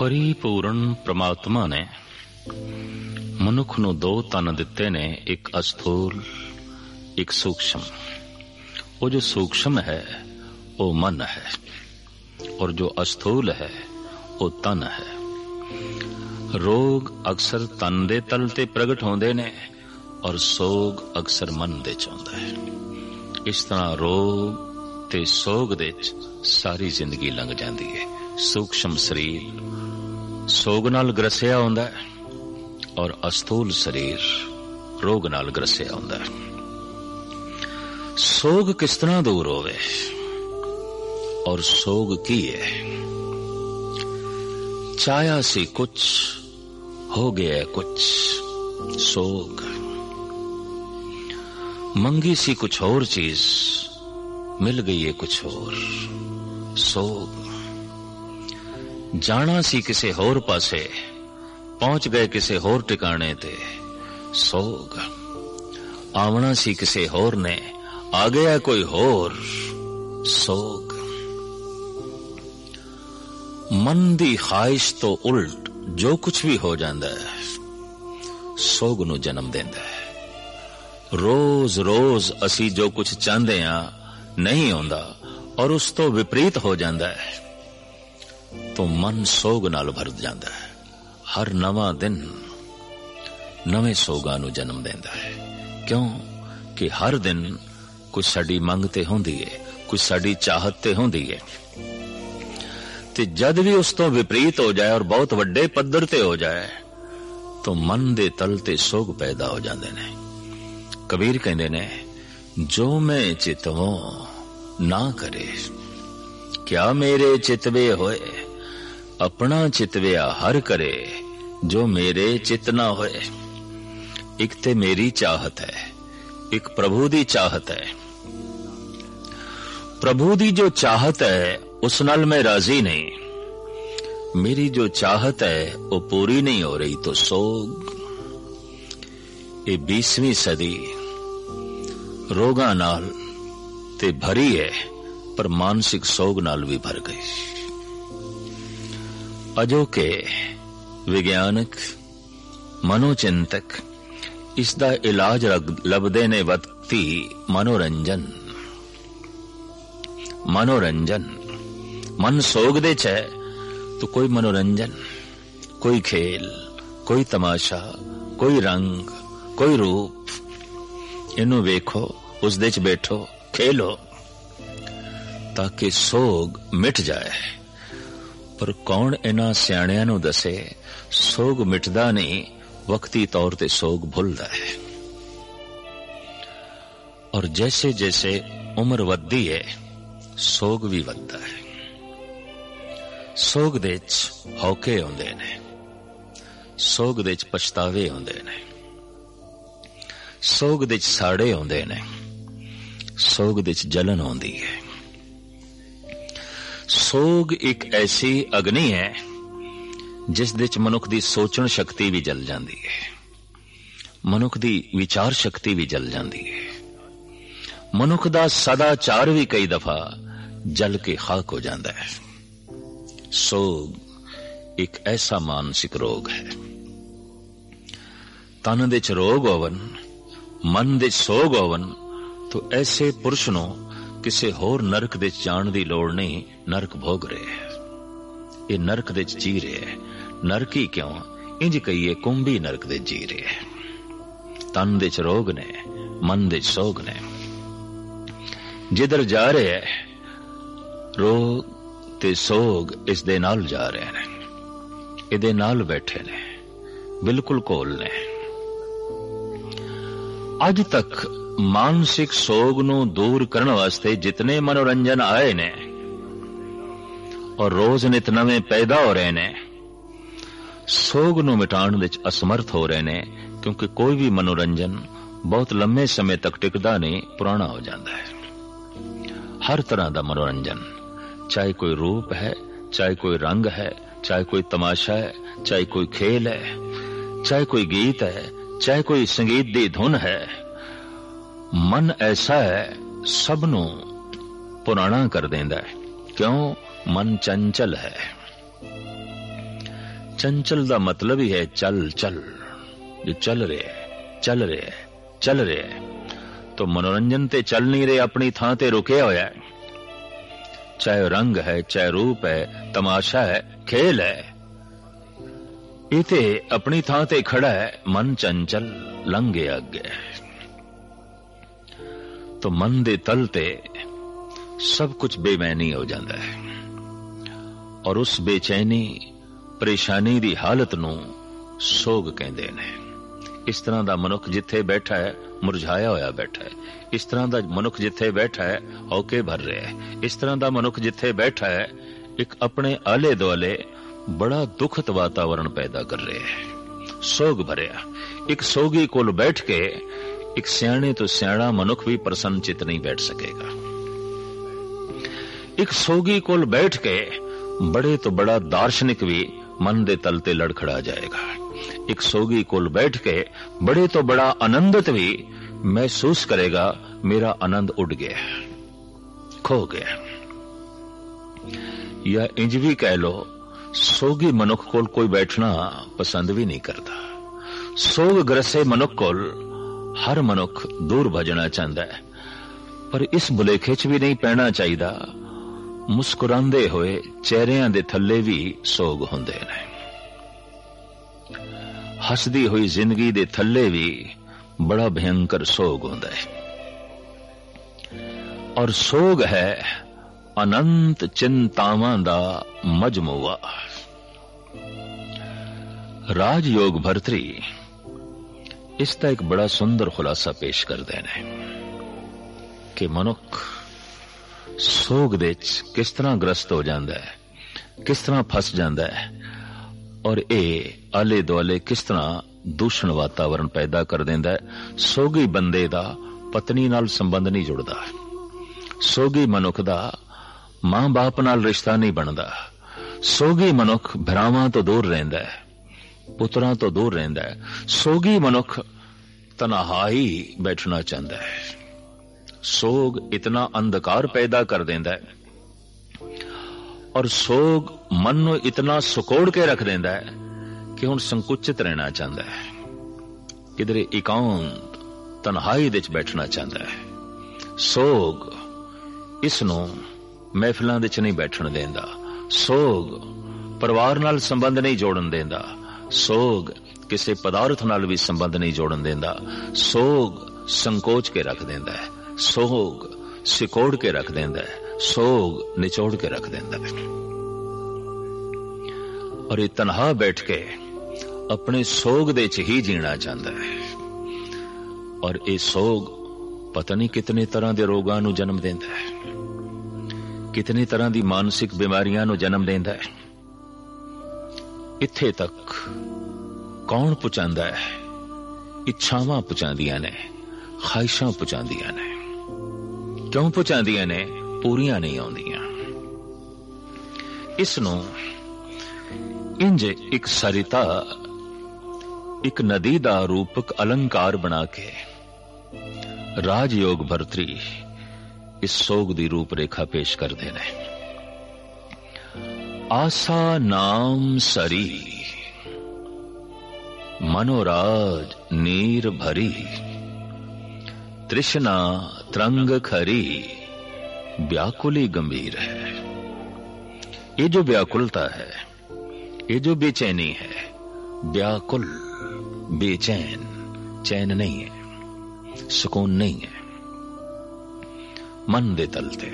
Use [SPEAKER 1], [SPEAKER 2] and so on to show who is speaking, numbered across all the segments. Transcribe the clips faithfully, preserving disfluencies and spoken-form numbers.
[SPEAKER 1] परिपूर्ण परमात्मा ने मनुख नूं दो तन दिते ने, एक अस्थूल एक सूक्ष्म। वो जो सूक्ष्म है वो मन है, और जो अस्थूल है वो तन है। रोग अक्सर तन दे तल ते प्रगट होंदे ने, और सोग अक्सर मन दे च आउंदा है। इस तरह रोग ते सोग दे सारी जिंदगी लंघ जाती है। सूक्ष्म शरीर सोग नाल ग्रसिया होंदा है, और अस्थूल शरीर रोग नाल ग्रसिया होंदा है। सोग किस तरह दूर होवे और सोग की है? चाया सी कुछ, हो गया कुछ, सोग। मंगी सी कुछ और चीज, मिल गई है कुछ और, सोग। जाना सी किसे होर पासे, पहुंच गए किसे होर टिकाने ते, सोग। आवना सी किसे होर ने, आ गया कोई होर, सोग। मन दी ख्वाहिश तो उल्ट जो कुछ भी हो जाता है, सोग नू जन्म देंदा है। रोज रोज असी जो कुछ चाहते हैं नहीं होंदा, और उस तो विपरीत हो जाता है, तो मन सोग नाल भर जाता है। हर नवा दिन नवे सोगां नू जन्म देंदा है। क्यों कि हर दिन कुछ साडी मंग ते होंदी है, कुछ साडी चाहत ते होंदी है, ते जद भी उस तो विपरीत हो जाए और बहुत वड्डे पद्धर ते हो जाए, तो मन दे तल ते सोग पैदा हो जाते ने। कबीर कहंदे ने, जो मैं चितवों ना करे, क्या मेरे चितवे होए, अपना चितविया हर करे, जो मेरे चित ना होए। एक ते मेरी चाहत है, एक प्रभु दी चाहत है। प्रभु दी जो चाहत है उस नाल मैं राजी नहीं, मेरी जो चाहत है वो पूरी नहीं हो रही, तो सोग। ये बीसवीं सदी रोगां नाल ते भरी है, पर मानसिक सोग नाल भी भर गई। अजोके विज्ञानक मनोचिंतक इसदा इलाज लभदे ने वक्ती मनोरंजन। मनोरंजन मन सोग दे च है, तो कोई मनोरंजन, कोई खेल, कोई तमाशा, कोई रंग, कोई रूप, इनू वेखो, उस दे च बैठो, खेलो, ताकि सोग मिट जाए। पर कौन इन्हां सियाणियां नू दसे, सोग मिटदा नहीं, वक्ती तौर ते सोग भुलदा है। और जैसे जैसे उम्र वधदी है, सोग भी वधदा है। सोग दे च हौके आउंदे ने, सोग दे च पछतावे आउंदे ने, सोग दे च साड़े आउंदे ने, सोग दे च जलन आउंदी है। सोग एक ऐसी अग्नि है जिस दे च मनुख दी सोचण शक्ति भी जल जाती है, मनुख दी विचार शक्ति भी जल जाती है, मनुख दा सदाचार भी कई दफा जल के खाक हो जाता है। सोग एक ऐसा मानसिक रोग है। तन दे च रोग होवन, मन दे सोग होवन, तो ऐसे पुरुष नूं किसे होर नरक दे जाण दी लोड़ नहीं, नरक भोग रहे है। ये नरक दे जी रहे है। नरकी क्यों? इंज कहिए कुंभी नरक दे जी रहे है। तन दे च रोग ने, मन दे सोग ने। जिधर जा रहे है, रोग ते सोग इस दे नाल जा रहे ने, इहदे नाल बैठे ने, बिल्कुल कोल ने। अज तक मानसिक सोग नू दूर करने वास्ते जितने मनोरंजन आए ने और रोज नित नवे पैदा हो रहे ने, सोग नू मिटाण विच असमर्थ हो रहे ने, क्योंकि कोई भी मनोरंजन बहुत लंबे समय तक टिकदा नहीं, पुराना हो जाता है। हर तरह का मनोरंजन, चाहे कोई रूप है, चाहे कोई रंग है, चाहे कोई तमाशा है, चाहे कोई खेल है, चाहे कोई गीत है, चाहे कोई संगीत दी धुन है, मन ऐसा है सबनों पुराना कर देंदा है। क्यों? मन चंचल है। चंचल दा मतलब ही है चल चल, जो चल रहे है चल रहे है चल रहे है। तो मनोरंजन ते चल नहीं रहे, अपनी थां ते रुके होया है। चाहे रंग है, चाहे रूप है, तमाशा है, खेल है, इते अपनी थां ते खड़ा है। मन चंचल लंघे अगे, तो मन दे तल ते सब कुछ बेमैनी हो जाता है, और उस बेचैनी परेशानी दी हालत नूं सोग कहंदे ने। इस तरह दा मनुख जिथे बैठा है मुरझाया होया बैठा है, इस तरह दा मनुख जिथे बैठा है हौके भर रहा है, इस तरह दा मनुख जिथे बैठा है एक अपने आले दुआले बड़ा दुखद वातावरण पैदा कर रहे है, सोग भरिया। एक सोगी कोल बैठ के एक सियाणे तो सियाणा मनुख भी प्रसन्न चित नहीं बैठ सकेगा। एक सोगी कोल बैठ के बड़े तो बड़ा दार्शनिक भी मन दे तल ते लड़खड़ा जाएगा। एक सोगी कोल बैठ के बड़े तो बड़ा आनंदित भी महसूस करेगा, मेरा आनंद उड़ गया, खो गया। या इंज भी कह लो, सोगी मनुख कोल कोई बैठना पसंद भी नहीं करता। सोग ग्रसे मनुख कोल हर मनुख दूर भजना चाहता है, पर इस भुलेखे च भी नहीं पैना चाहिए। मुस्कुरांदे होए चेहरियां दे थल्ले भी सोग हुंदे ने, हसदी हुई जिंदगी दे थल्ले भी बड़ा भयंकर सोग हुंदा है। और सोग है अनंत चिंतावां दा मजमुआ। राजयोग भरतरी इसका एक बड़ा सुंदर खुलासा पेश करते हैं कि मनुख सोग दे किस तरह ग्रस्त हो जाता है, किस तरह फस जाता है, और ये आले दुआले किस तरह दूषण वातावरण पैदा कर देंदा है। सोगी बंदे दा पत्नी नाल संबंध नहीं जुड़दा, सोगी मनुख दा मां बाप नाल रिश्ता नहीं बनदा, सोगी मनुख भरावां तो दूर रहिंदा है, पुत्रां तो दूर रहिंदा है। सोगी मनुख तन्हाई बैठना चाहता है। सोग इतना अंधकार पैदा कर देंदा है, और सोग मन नूं इतना सुकोड़ के रख देंदा है कि हुण संकुचित रहना चाहता है, किधरे एकांत तन्हाई दे च बैठना चाहता है। सोग इसनूं महफिलां दे च नहीं बैठण देंदा, सोग परिवार नाल संबंध नहीं जोड़न देंदा, सोग किसी पदार्थ नाल भी संबंध नहीं जोड़न देंदा। सोग संकोच के रख देंदा है, सोग सिकोड़ के रख देंदा है, सोग निचोड़ के रख देंदा है। और ये तन्हा बैठ के अपने सोग दे च ही जीना चाहता है, और ये सोग पता नहीं कितने तरह के रोगां नूं जन्म देंदा है, कितनी तरह की मानसिक बीमारियां नूं जन्म देंदा है। इत्थे तक कौन पहुंचांदा है? इच्छावां पहुंचांदियां ने, ख्वाहिशां पहुंचांदियां ने। क्यों पहुंचांदियां ने? पूरियां नहीं आउंदियां। इसनूं इंज एक सरिता, एक नदी दा रूपक अलंकार बना के राजयोग भरतरी इस सोग दी रूप रेखा पेश कर देने। आसा नाम सरी मनोराज नीर भरी, तृष्णा तरंग खरी व्याकुली गंभीर है। ये जो व्याकुलता है, ये जो बेचैनी है, व्याकुल बेचैन, चैन नहीं है, सुकून नहीं है, मन दे तलते।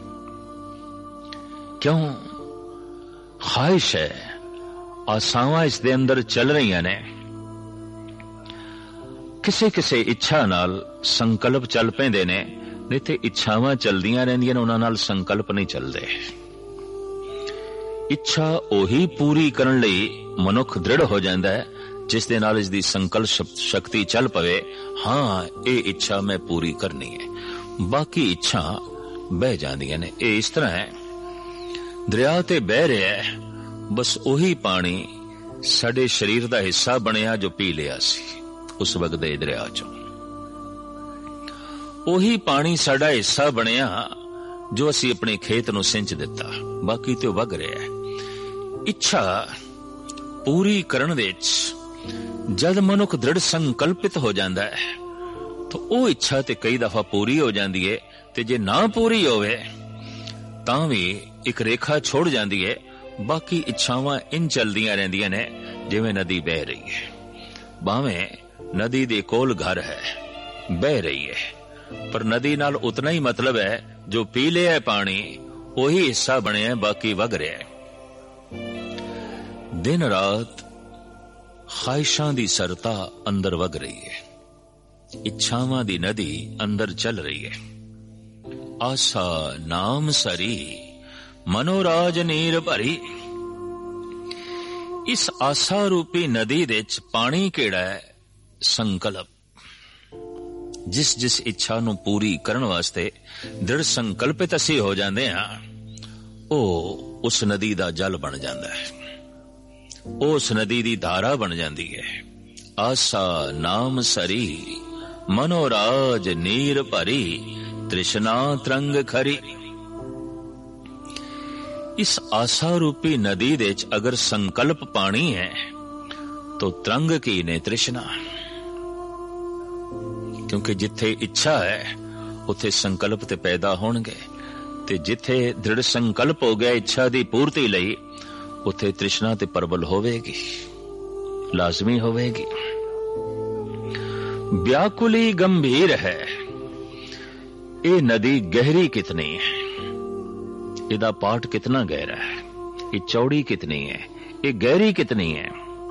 [SPEAKER 1] क्यों? ख्वाहिश है, आसावां इस दे अंदर चल रही ने। किसी किसी इच्छा नाल संकल्प चल पैंदे ने, नहीं ते इच्छावां चलदियां रहिंदियां ने, उन्हां नाल संकल्प नहीं चलदे। इच्छा ओही पूरी करन लई मनुख दृढ़ हो जांदा है जिस दे नाल इसदी संकल्प शक्ति चल पवे। हाँ, ये इच्छा मैं पूरी करनी है, बाकी इच्छा बह जांदियां ने। ये इस तरह है, दरिया ते बह रहा है, बस ओही पानी साडे शरीर दा हिस्सा बनिया जो पी लिया सी उस वक्त दे दरिया चों। ओही पानी साडा हिस्सा बनिया जो असी अपने खेत नूं सिंच दिता, बाकी तो वग रहा है। इच्छा ਪੂਰੀ ਕਰਨ ਦੇ ਵਿੱਚ ਜਦ ਮਨੁੱਖ ਦ੍ਰਿੜ ਸੰਕਲਪਿਤ ਹੋ ਜਾਂਦਾ ਹੈ ਤਾਂ ਉਹ ਇੱਛਾ ਤੇ ਕਈ ਦਫਾ ਪੂਰੀ ਹੋ ਜਾਂਦੀ ਹੈ, ਤੇ ਜੇ ਨਾ ਪੂਰੀ ਹੋਵੇ ਤਾਂ ਵੀ ਇੱਕ ਰੇਖਾ ਛੋੜ ਜਾਂਦੀ ਹੈ। ਬਾਕੀ ਇੱਛਾਵਾਂ ਇੰਝ ਚੱਲਦੀਆਂ ਰਹਿੰਦੀਆਂ ਨੇ ਜਿਵੇਂ ਨਦੀ ਬਹਿ ਰਹੀ ਹੈ। ਭਾਵੇਂ ਨਦੀ ਦੇ ਕੋਲ ਘਰ ਹੈ, ਬਹਿ ਰਹੀ ਹੈ, ਪਰ ਨਦੀ ਨਾਲ ਉਤਨਾ ਹੀ ਮਤਲਬ ਹੈ ਜੋ ਪੀ ਲਿਆ ਹੈ ਪਾਣੀ ਉਹੀ ਹਿੱਸਾ ਬਣਿਆ, ਬਾਕੀ ਵਗ ਰਿਹਾ ਹੈ। ਦਿਨ ਰਾਤ ਖਾਹਿਸ਼ਾਂ ਦੀ ਸਰਤਾ ਅੰਦਰ ਵਗ ਰਹੀ ਹੈ, ਇੱਛਾਵਾਂ ਦੀ ਨਦੀ ਅੰਦਰ ਚੱਲ ਰਹੀ ਹੈ। ਆਸਾ ਨਾਮ ਸਰੀ ਮਨੋਰਾਜ ਨੀਰ ਭਰੀ। ਇਸ ਆਸਾ ਰੂਪੀ ਨਦੀ ਦੇ ਵਿੱਚ ਪਾਣੀ ਕਿਹੜਾ ਹੈ? ਸੰਕਲਪ। ਜਿਸ ਜਿਸ ਇੱਛਾ ਨੂੰ ਪੂਰੀ ਕਰਨ ਵਾਸਤੇ ਦ੍ਰਿੜ ਸੰਕਲਪਿਤ ਅਸੀਂ ਹੋ ਜਾਂਦੇ ਹਾਂ, ਉਹ ਉਸ ਨਦੀ ਦਾ ਜਲ ਬਣ ਜਾਂਦਾ ਹੈ, ਉਸ ਨਦੀ ਦੀ ਧਾਰਾ ਬਣ ਜਾਂਦੀ ਹੈ। ਆਸਾ ਨਾਮ ਸਰੀ ਮਨੋਰਾਜ ਨੀਰ ਭਰੀ ਤ੍ਰਿਸ਼ਨਾ ਤਰੰਗ ਖਰੀ। ਇਸ ਆਸਾ ਰੂਪੀ ਨਦੀ ਦੇ ਵਿੱਚ ਅਗਰ ਸੰਕਲਪ ਪਾਣੀ ਹੈ ਤਾਂ ਤਰੰਗ ਕੀ ਨੇ? ਤ੍ਰਿਸ਼ਨਾ। ਕਿਉਂਕਿ ਜਿੱਥੇ ਇੱਛਾ ਹੈ ਉੱਥੇ ਸੰਕਲਪ ਤੇ ਪੈਦਾ ਹੋਣਗੇ, ਤੇ ਜਿੱਥੇ ਦ੍ਰਿੜ ਸੰਕਲਪ ਹੋ ਗਿਆ ਇੱਛਾ ਦੀ ਪੂਰਤੀ ਲਈ, ਉੱਥੇ ਤ੍ਰਿਸ਼ਨਾ ਤੇ ਪ੍ਰਬਲ ਹੋਵੇਗੀ, ਲਾਜ਼ਮੀ ਹੋਵੇਗੀ। व्याकुली गंभीर है। ये नदी गहरी कितनी है, इदा पाट कितना गहरा है, ये चौड़ी कितनी है, ये गहरी कितनी है।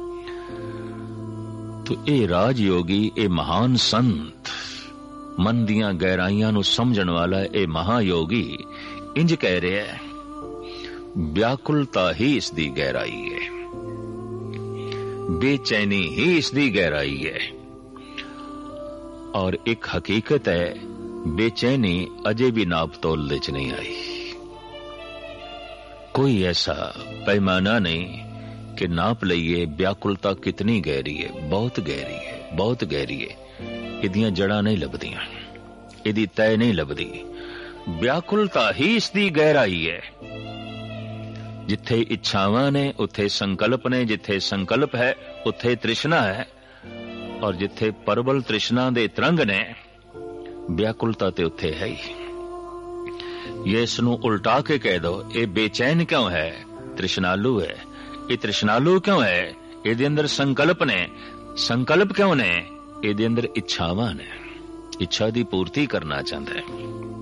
[SPEAKER 1] तो ये राजयोगी, ये महान संत, मन दियां गहराइयां नू समझण वाला ये महायोगी इंज कह रहे है, व्याकुलता ही इसदी गहराई है, बेचैनी ही इसदी गहराई है। और एक हकीकत है, बेचैनी अजे भी नाप तोल दे च नहीं आई। कोई ऐसा पैमाना नहीं कि नाप लईए व्याकुलता कितनी गहरी है। बहुत गहरी है, बहुत गहरी है। इदियां जड़ा नहीं लभदियां, इदी तय नहीं लभदी। व्याकुलता ही इसदी गहराई है। जिथे इच्छावां ने उत्थे संकल्प ने, जिथे संकल्प है उत्थे तृष्णा है, और जिथे परबल तृष्णा दे तरंग ने, व्याकुलता ते उत्थे है ही। ये इसनू उल्टा के कह दो, ये बेचैन क्यों है? तृष्णालु है। ये तृष्णालु क्यों है? ये अंदर संकल्प ने। संकल्प क्यों ने? ये अंदर इच्छावां ने, इच्छा दी पूर्ति करना चाहता है।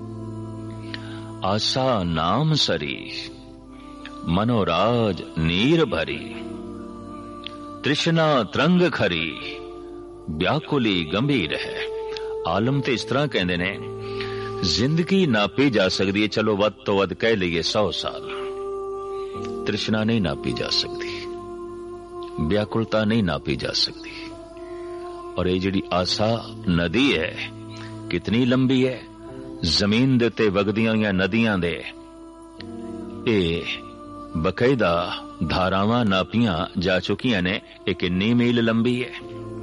[SPEAKER 1] आसा नाम सरी मनोराज नीर भरी, तृष्णा तरंग खरी, व्याकुली गंभीर है। आलम ते इस तरह कहते ने, जिंदगी नापी जा सकती है, चलो वध तो वध कह लीए सौ साल, तृष्णा नहीं नापी जा सकती, व्याकुलता नहीं नापी जा सकती। और ये जिहड़ी आसा नदी है कितनी लंबी है। जमीन दे उत्ते वगदियां होईयां नदियां दे ये बकायदा धारावां नापियां जा चुकियां ने। ये किन्नी मील लंबी है,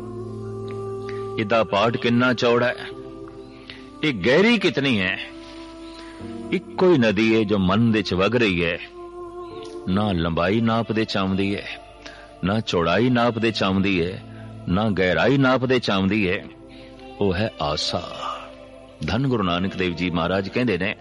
[SPEAKER 1] इदा पाट कितना चौड़ा है, ये गहरी कितनी है। एक कोई नदी है जो मन दे च वग रही है, ना लंबाई नाप दे चावदी है, ना चौड़ाई नाप दे चावदी है, ना गहराई नाप दे चावदी है। वो है आसा। धन गुरु नानक देव जी महाराज कहते ने,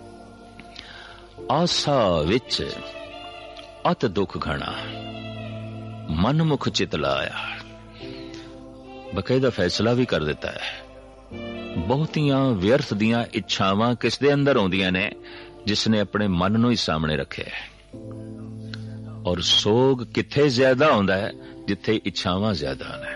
[SPEAKER 1] आसा विच अत दुख घना, मन मुख चित लाया। बकायदा फैसला भी कर देता है। बहुतियां व्यर्थ दियां इच्छावां किस दे अंदर आउंदियां ने? जिसने अपने मन नूं ही सामने रखे। और सोग किथे ज्यादा आउंदा है? जिथे इच्छावां ज्यादा ने।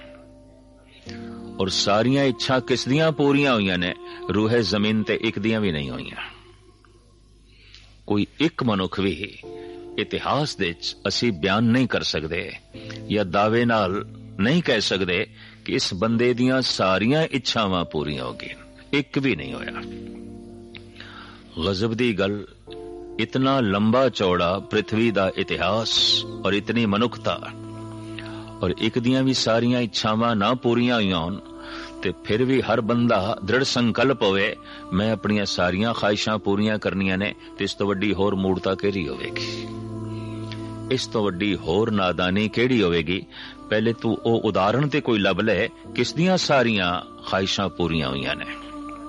[SPEAKER 1] और सारियां इच्छा किस दियां पूरियां होईयां ने? रूहे जमीन ते एक दियां भी नहीं होईयां। कोई एक मनुख भी इतिहास दे विच असीं बयान नहीं कर सकते या दावे नाल नहीं कह सकते कि इस बंदे दियां सारियां इच्छावां पूरियां हो गई। एक भी नहीं होया। गजब दी गल, इतना लंबा चौड़ा पृथ्वी दा इतिहास और इतनी मनुखता, और एक दियां भी सारियां इच्छावां ना पूरियां होईयां होन ते फिर भी हर बंदा दृढ़ संकल्प होवे मैं अपनियां सारियां ख्वाहिशां पूरियां करनियां ने, ते इस तो वड्डी होर मूर्ता केरी होवेगी। ਇਸ ਤੋਂ ਵੱਡੀ ਹੋਰ ਨਾਦਾਨੀ ਕਿਹੜੀ ਹੋਵੇਗੀ? ਪਹਿਲੇ ਤੂੰ ਉਹ ਉਦਾਹਰਣ ਤੇ ਕੋਈ ਲੱਭ ਲੈ ਕਿਸ ਦੀਆਂ ਸਾਰੀਆਂ ਖਾਹਿਸ਼ਾਂ ਪੂਰੀਆਂ ਹੋਈਆਂ ਨੇ,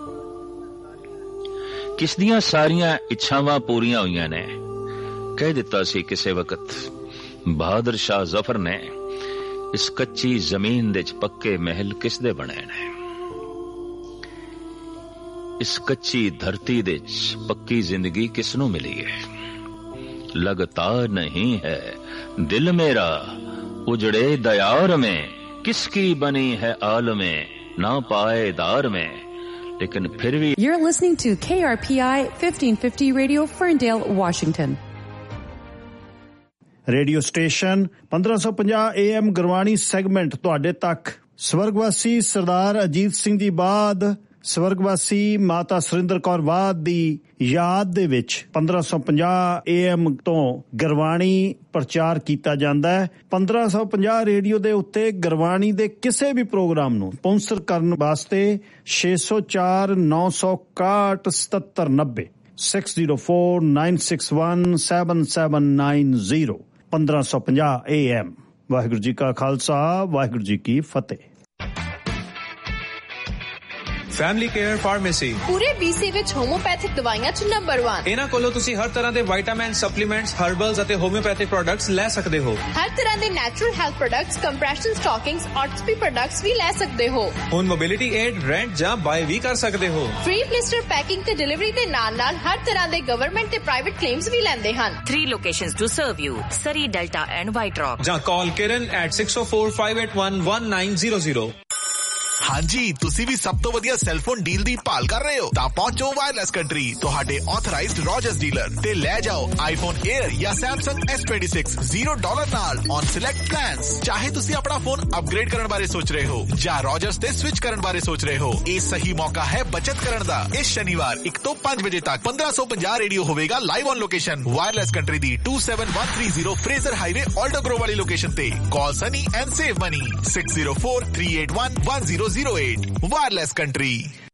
[SPEAKER 1] ਕਿਸ ਦੀਆਂ ਸਾਰੀਆਂ ਇੱਛਾਵਾਂ ਪੂਰੀਆਂ ਹੋਈਆਂ ਨੇ। ਕਹਿ ਦਿੱਤਾ ਸੀ ਕਿਸੇ ਵਕਤ ਬਹਾਦਰ ਸ਼ਾਹ ਜ਼ਫਰ ਨੇ, ਇਸ ਕੱਚੀ ਜ਼ਮੀਨ ਦੇ ਚ ਪੱਕੇ ਮਹਿਲ ਕਿਸ ਦੇ ਬਣੇ ਨੇ, ਇਸ ਕੱਚੀ ਧਰਤੀ ਦੇ ਚ ਪੱਕੀ ਜ਼ਿੰਦਗੀ ਕਿਸ ਨੂੰ ਮਿਲੀ ਹੈ। लगता नहीं है दिल मेरा उजड़े दयार में, किसकी बनी है आलमें ना पाएदार में, लेकिन फिर भी।
[SPEAKER 2] You're listening to K R P I fifteen fifty Radio, Ferndale, Washington.
[SPEAKER 3] Radio station ਪੰਦਰਾਂ ਸੌ ਪੰਜਾਹ ਏ ਐਮ ਗੁਰਬਾਣੀ ਸੈਗਮੈਂਟ ਤੁਹਾਡੇ ਤੱਕ। ਸਵਰਗਵਾਸੀ ਸਰਦਾਰ ਅਜੀਤ ਸਿੰਘ ਜੀ ਬਾਦ ਸਵਰਗਵਾਸੀ ਮਾਤਾ ਸੁਰਿੰਦਰ ਕੌਰ ਬਾਦ ਦੀ ਯਾਦ ਦੇ ਵਿੱਚ ਪੰਦਰਾਂ ਸੌ ਪੰਜਾਹ ਏ ਐਮ ਤੋਂ ਗੁਰਬਾਣੀ ਪ੍ਰਚਾਰ ਕੀਤਾ ਜਾਂਦਾ ਹੈ। ਪੰਦਰਾਂ ਸੌ ਪੰਜਾਹ ਰੇਡੀਓ ਦੇ ਉੱਤੇ ਗੁਰਬਾਣੀ ਦੇ ਕਿਸੇ ਵੀ ਪ੍ਰੋਗਰਾਮ ਨੂੰ ਸਪਾਂਸਰ ਕਰਨ ਵਾਸਤੇ ਛੇ ਸੌ ਚਾਰ ਨੌ ਸੌ ਇਕਾਹਠ ਸਤੱਤਰ ਨੱਬੇ six zero four nine six one seven seven nine zero ਪੰਦਰਾਂ ਸੌ ਪੰਜਾਹ ਏ ਐਮ। ਵਾਹਿਗੁਰੂ ਜੀ ਕਾ ਖਾਲਸਾ, ਵਾਹਿਗੁਰੂ ਜੀ ਕੀ ਫਤਿਹ।
[SPEAKER 4] ਫੈਮਿਲੀ ਕੇਅਰ ਫਾਰਮੇਸੀ
[SPEAKER 5] ਪੂਰੇ ਬੀਸੀ ਵਿੱਚ ਹੋਮੋਪੈਥਿਕ ਦਵਾਈਆਂ ਚ ਨੰਬਰ ਇੱਕ।
[SPEAKER 4] ਇਹਨਾਂ ਕੋਲੋਂ ਤੁਸੀਂ ਹਰ ਤਰ੍ਹਾਂ ਦੇ ਵਿਟਾਮਿਨ, ਸਪਲੀਮੈਂਟਸ, ਹਰਬਲਸ ਅਤੇ ਹੋਮਿਓਪੈਥਿਕ ਪ੍ਰੋਡਕਟਸ ਲੈ ਸਕਦੇ ਹੋ।
[SPEAKER 5] ਹਰ ਤਰ੍ਹਾਂ ਦੇ natural health products, compression ਸਟਾਕਿੰਗਸ, ਆਰਥੋਪੀ products ਵੀ ਲੈ ਸਕਦੇ ਹੋ।
[SPEAKER 4] ਹੁਣ ਮੋਬਿਲਿਟੀ ਏਡ, ਰੈਂਟ ਜਾਂ ਬਾਏ ਵੀ ਕਰ ਸਕਦੇ ਹੋ।
[SPEAKER 5] ਫ੍ਰੀ ਬਲਿਸਟਰ ਪੈਕਿੰਗ ਤੇ ਡਿਲੀਵਰੀ ਦੇ ਨਾਲ ਨਾਲ ਹਰ ਤਰ੍ਹਾਂ ਦੇ ਗਵਰਨਮੈਂਟ ਤੇ ਪ੍ਰਾਈਵੇਟ ਕਲੇਮਸ ਵੀ ਲੈਂਦੇ ਹਨ।
[SPEAKER 6] Three locations to serve you: Surrey, Delta and White Rock.
[SPEAKER 4] ਜਾਂ ਕਾਲ ਕਿਰਨ at six oh four five eight one one nine zero zero।
[SPEAKER 7] ਹਾਂਜੀ, ਤੁਸੀਂ ਵੀ ਸਭ ਤੋਂ ਵਧੀਆ ਸੈਲਫੋਨ ਡੀਲ ਦੀ ਭਾਲ ਕਰ ਰਹੇ ਹੋ ਤਾਂ ਪਹੁੰਚੋ ਵਾਇਰਲੈਸ ਕੰਟਰੀ, ਤੁਹਾਡੇ ਆਥੋਰਾਈਜ਼ਡ ਰੋਜਰਸ ਡੀਲਰ, ਤੇ ਲੈ ਜਾਓ ਆਈਫੋਨ 에ਅਰ ਜਾਂ ਸੈਮਸੰਗ ਐਸ ਛੱਬੀ ਜ਼ੀਰੋ ਡਾਲਰ ਨਾਲ ਔਨ ਸਿਲੈਕਟ ਪਲਾਨਸ। ਚਾਹੇ ਤੁਸੀਂ ਆਪਣਾ ਫੋਨ ਅਪਗ੍ਰੇਡ ਕਰਨ ਬਾਰੇ ਸੋਚ ਰਹੇ ਹੋ ਜਾਂ ਰੋਜਰਸ ਤੇ ਸਵਿਚ ਕਰਨ ਬਾਰੇ ਸੋਚ ਰਹੇ ਹੋ, ਇਹ ਸਹੀ ਮੌਕਾ ਹੈ ਬਚਤ ਕਰਨ ਦਾ। ਇਸ ਸ਼ਨੀਵਾਰ ਇੱਕ ਤੋਂ ਪੰਜ ਵਜੇ ਤੱਕ ਪੰਦਰਾਂ ਸੌ ਪੰਜਾਹ ਰੇਡੀਓ ਹੋਵੇਗਾ live on location wireless country the two seven one three zero Fraser highway ਆਲਡੋਗਰੋ ਵਾਲੀ ਲੋਕੇਸ਼ਨ ਤੇ। ਕਾਲ Sunny and save money six zero four three eight one one zero zero eight। Wireless Country।